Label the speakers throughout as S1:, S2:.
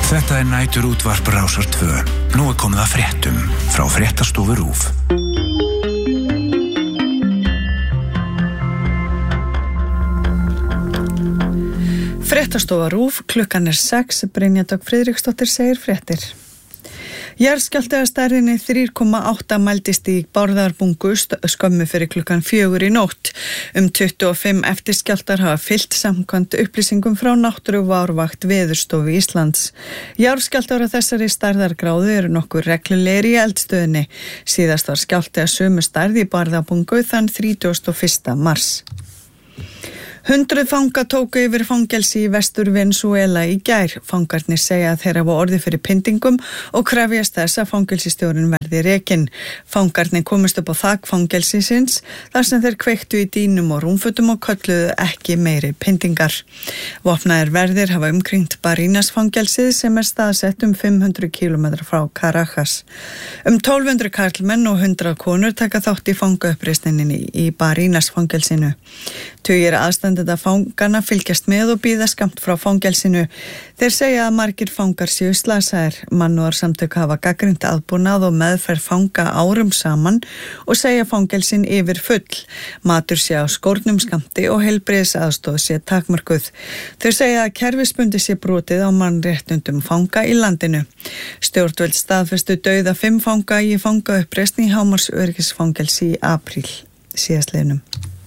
S1: Þetta nætur útvarp Rásar 2. Nú komið að fréttum frá Fréttastofu RÚV.
S2: Fréttastofa RÚV, klukkan 6, Brynja Dögg Friðriksdóttir segir fréttir. Jarðskjálfti að stærðinni 3,8 mældist í Bárðarbungu skömmu fyrir klukkan 4 í nótt. 25 eftirskjálftar hafa fylgt samkvæmt upplýsingum frá Náttúruvárvakt Veðurstofu Íslands. Jarðskjálftar af þessari stærðargráðu eru nokkuð reglulegir í eldstöðinni. Síðast var skjálfti að sömu stærð í Bárðarbungu þann 31. mars. 100 fanga tóku yfir fangelsi í vestur Venesúela í gær. Fangarnir segja að þeir hafa orðið fyrir pyndingum og krefjast þess að fangelsistjórinn verði rekinn. Fangarnir komust upp á þak fangelsisins þar sem þeir kveiktu í dýnum og rúmfötum og kölluðu ekki meiri pyndingar. Vopnaðir verðir hafa umkringt Barinas fangelsið sem staðsett 500 km frá Caracas. 1200 karlmenn og 100 konur taka þátt í fangauppreisninni í Barinas fangelsinu. Tugir aðstandenda fangana fylgjast með og bíða skammt frá fangelsinu. Þeir segja að margir fangar séu slasaðir. Mannúðarsamtök hafa gagnrýnt aðbúnað og meðferð fanga árum saman og segja fangelsin yfir full. Matur sé á skórnum skammti og heilbrigðisaðstoð sé takmörkuð. Þau segja að kerfisbundi sé brotið á mannréttindum fanga í landinu. Stjórnvöld staðfestu dauða 5 fanga í fangauppreisn í hámarksöryggisfangelsi í apríl síðastliðnum.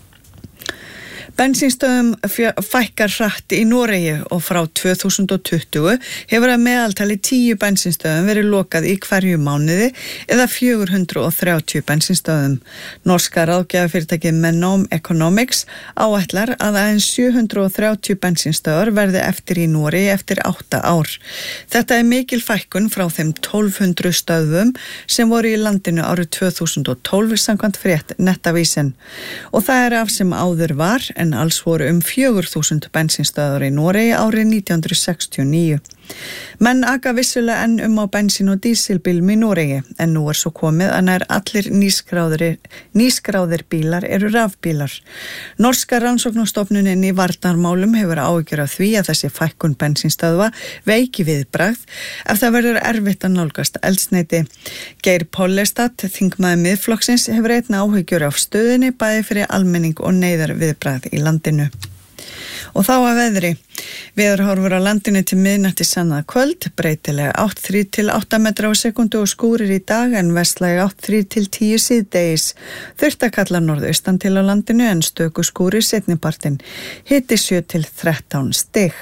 S2: Bensínstöðum fækkar hratt í Noregi og frá 2020 hefur að meðaltali 10 bensínstöðum verið lokað í hverju mánuði eða 430 bensínstöðum. Norska ráðgjafafyrirtækið Menon Economics áætlar að aðeins 730 bensínstöðar verði eftir í Noregi eftir 8 ár. Þetta mikil fækkun frá þeim 1200 stöðvum sem voru í landinu árið 2012 samkvæmt frétt Nettavísin. Og það af sem áður var en alls voru 4.000 bensínstöðvar í Noregi árið 1969. Menn aka vissulega enn á bensín- og dísilbílum í Noregi, en nú svo komið að nær allir nýskráðir bílar eru rafbílar. Norska rannsóknarstofnunin í varnarmálum hefur áhyggjur af því að þessi fækkun bensínstöðva veiki viðbragð ef það verður erfitt að nálgast eldsneyti. Geir Pollestad, þingmaður Miðflokksins, hefur einnig áhyggjur af stöðunni bæði fyrir almenning og neyðar viðbragð í landinu. Og þá að veðri. Veðurhorfur á landinu til miðnætti annað kvöld, breytilega 8-3 til 8 metra á sekundu og skúrir í dag en vestlæg 8-3 til 10 síðdegis. Þurrt að kalla norðaustan til á landinu en stöku skúrir seinnipartinn. Hiti 7 til 13 stig.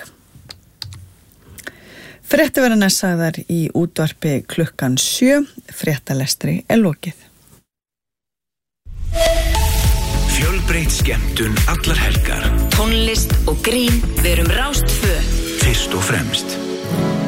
S2: Fréttir verða sagðar í útvarpi klukkan 7. Fréttalestri lokið.
S1: Fjölbreytt skemmtun allar helgar.
S3: Tónlist og grín, við erum Rás 2.
S1: Fyrst og fremst.